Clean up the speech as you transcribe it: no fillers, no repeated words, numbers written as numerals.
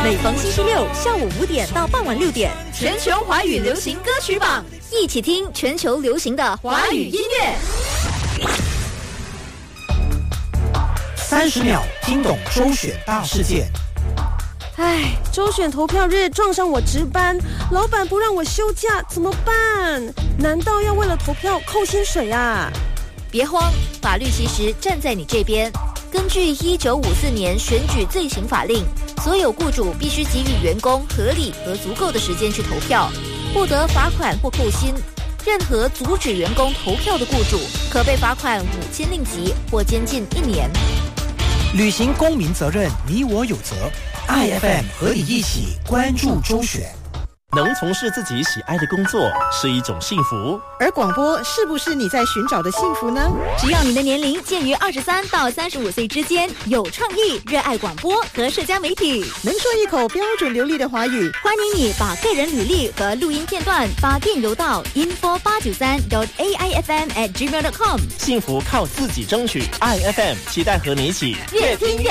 每逢星期六下午5点到傍晚6点， 全球华语流行歌曲榜， 一起听全球流行的华语音乐。 30秒听懂周选大事件。 周选投票日撞上我值班，老板不让我休假，怎么办？难道要为了投票扣薪水啊？ 别慌，法律其实站在你这边。根据1954年选举罪行法令，所有雇主必须给予员工合理和足够的时间去投票，不得罚款或扣薪。任何阻止员工投票的雇主，可被罚款5000令吉或监禁1年。 履行公民责任，你我有责。IFM 和你一起关注周选。 能从事自己喜爱的工作是一种幸福， 而广播是不是你在寻找的幸福呢？ 只要你的年龄介于23到35岁之间，有创意，热爱广播和社交媒体， 能说一口标准流利的华语， 欢迎你把个人履历和录音片段发电邮到 info893.aifm@gmail.com。 幸福靠自己争取。IFM 期待和你一起越听越